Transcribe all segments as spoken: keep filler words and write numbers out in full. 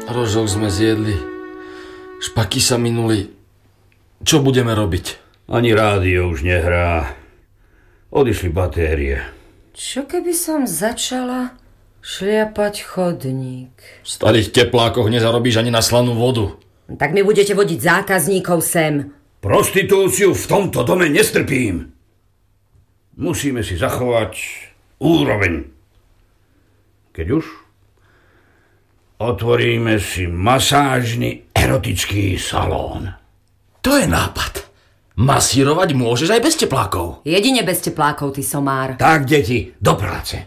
Rožok sme zjedli. Špaky sa minuli. Čo budeme robiť? Ani rádio už nehrá. Odišli batérie. Čo keby som začala šliapať chodník? V starých teplákoch nezarobíš ani na slanú vodu. Tak mi budete vodiť zákazníkov sem. Prostitúciu v tomto dome nestrpím. Musíme si zachovať úroveň. Keď už, otvoríme si masážny erotický salón. To je nápad. Masírovať môžeš aj bez teplákov. Jedine bez teplákov, ty somár. Tak, deti, do práce.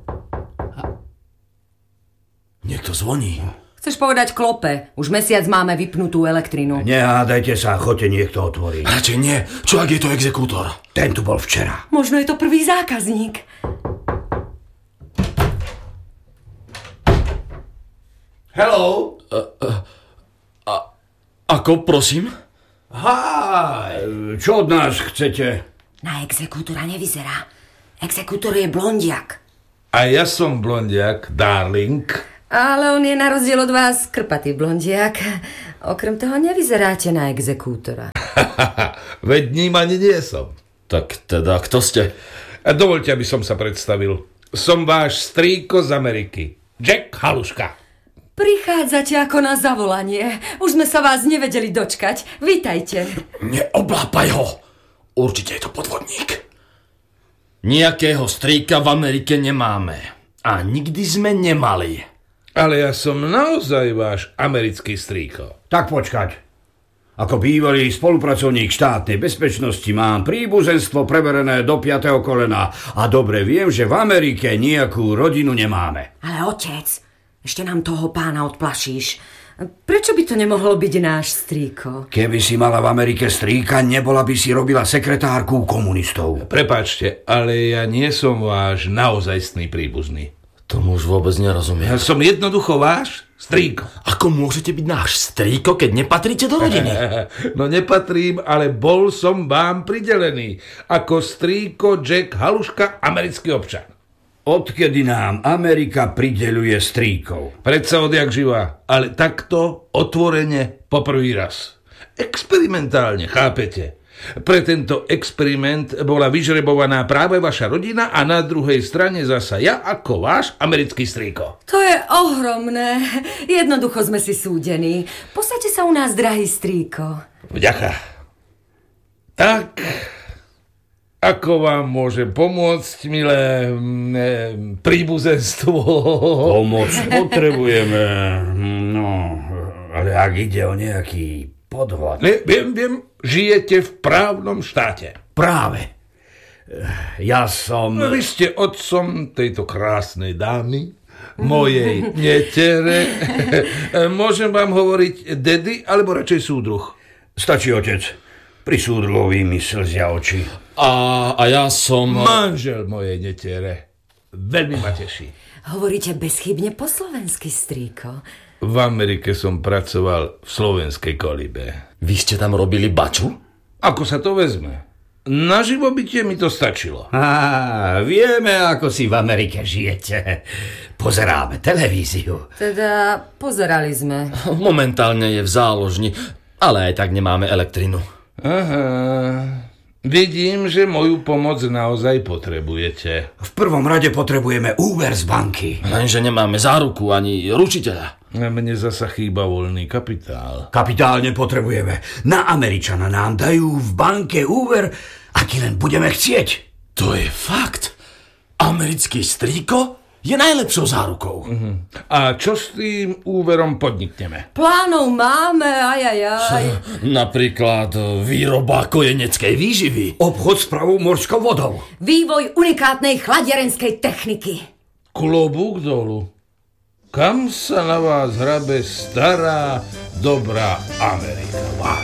Niekto zvoní. Chceš povedať klope? Už mesiac máme vypnutú elektrinu. Nehádajte sa, choďte, niekto otvorí. Radšej nie. Čo ak je to exekútor? Ten tu bol včera. Možno je to prvý zákazník. Hello? Uh, uh, a, ako, prosím? Hi. Čo od nás chcete? Na exekútora nevyzerá. Exekútor je blondiak. A ja som blondiak, darling. Ale on je na rozdiel od vás krpatý blondiak. Okrem toho nevyzeráte na exekútora. Veď ním ani nie som. Tak teda, kto ste? A dovoľte, aby som sa predstavil. Som váš strýko z Ameriky. Jack Haluška. Prichádzate ako na zavolanie. Už sme sa vás nevedeli dočkať. Vítajte. Neoblápaj ho. Určite je to podvodník. Nijakého strýka v Amerike nemáme. A nikdy sme nemali. Ale ja som naozaj váš americký strýko. Tak počkať. Ako bývalý spolupracovník štátnej bezpečnosti mám príbuzenstvo preverené do piateho kolena. A dobre viem, že v Amerike nejakú rodinu nemáme. Ale otec, ešte nám toho pána odplašíš. Prečo by to nemohol byť náš strýko? Keby si mala v Amerike strýka, nebola by si robila sekretárku komunistov. Prepáčte, ale ja nie som váš naozajstný príbuzný. Tomu už vôbec nerozumiem. Ja som jednoducho váš strýko. Ako môžete byť náš strýko, keď nepatríte do rodiny? No nepatrím, ale bol som vám pridelený. Ako strýko Jack Haluška, americký občan. Odkedy nám Amerika prideľuje strýkov? Predsa odjak živá, ale takto otvorene poprvý raz. Experimentálne, chápete? Pre tento experiment bola vyžrebovaná práve vaša rodina a na druhej strane zasa ja ako váš americký strýko. To je ohromné. Jednoducho sme si súdení. Posaďte sa u nás, drahý strýko. Vďaka. Tak... Ako vám môže pomôcť, milé ne, príbuzenstvo? Pomoc potrebujeme, no, ale ak ide o nejaký podvod... Ne, viem, viem, žijete v právnom štáte. Práve. Ja som... No, vy ste otcom tejto krásnej dámy, mojej netere. Môžem vám hovoriť daddy, alebo radšej súdruh? Stačí otec. Pri súdruhovi mi slzia oči. A, a ja som... Manžel mojej netere. Veľmi ma teší. Hovoríte bezchybne po slovensky, strýko. V Amerike som pracoval v slovenskej kolibe. Vy ste tam robili baču? Ako sa to vezme? Na živobytie mi to stačilo. Á, vieme, ako si v Amerike žijete. Pozeráme televíziu. Teda pozerali sme. Momentálne je v záložni, ale aj tak nemáme elektrinu. Aha, vidím, že moju pomoc naozaj potrebujete. V prvom rade potrebujeme úver z banky. Lenže nemáme záruku ani ručiteľa. A mne zasa chýba voľný kapitál. Kapitál nepotrebujeme. Na Američana nám dajú v banke úver, aký len budeme chcieť. To je fakt. Americký strýko je najlepšou zárukou. Uh-huh. A čo s tým úverom podnikneme? Plánov máme, ajajaj. Napríklad výroba kojeneckej výživy. Obchod s pravou morskou vodou. Vývoj unikátnej chladiarenskej techniky. Klobúk dolu. Kam sa na vás hrabe stará, dobrá Amerika? Wow.